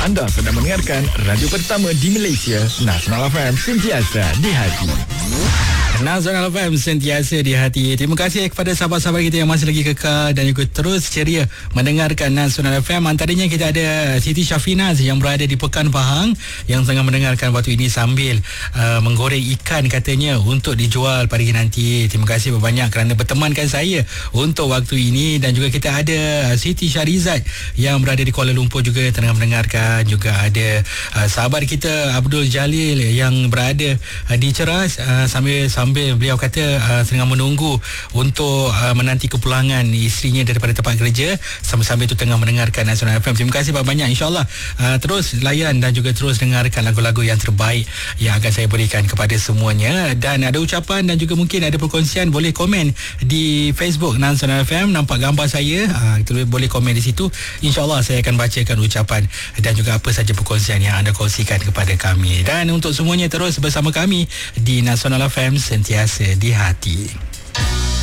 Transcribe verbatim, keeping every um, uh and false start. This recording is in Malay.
Anda sedang mendengarkan radio pertama di Malaysia, Nasional F M, sentiasa di hati. Nasional F M, sentiasa di hati. Terima kasih kepada sahabat-sahabat kita yang masih lagi kekal dan juga terus ceria mendengarkan Nasional F M. Antaranya kita ada Siti Syafinaz yang berada di Pekan Pahang yang tengah mendengarkan waktu ini sambil uh, menggoreng ikan katanya untuk dijual pagi nanti. Terima kasih banyak kerana bertemankan saya untuk waktu ini. Dan juga kita ada Siti Syarizat yang berada di Kuala Lumpur juga tengah mendengarkan. Juga ada uh, sahabat kita Abdul Jalil yang berada uh, di Ceras uh, sambil sambil beliau kata uh, tengah menunggu untuk uh, menanti kepulangan isterinya daripada tempat kerja, sambil-sambil itu tengah mendengarkan Nasional F M. Terima kasih banyak-banyak. InsyaAllah uh, terus layan dan juga terus dengarkan lagu-lagu yang terbaik yang akan saya berikan kepada semuanya. Dan ada ucapan dan juga mungkin ada perkongsian, boleh komen di Facebook Nasional F M. Nampak gambar saya, uh, kita boleh komen di situ. InsyaAllah saya akan bacakan ucapan dan juga apa saja perkongsian yang anda kongsikan kepada kami. Dan untuk semuanya terus bersama kami di Nasional F M, sentiasa di hati.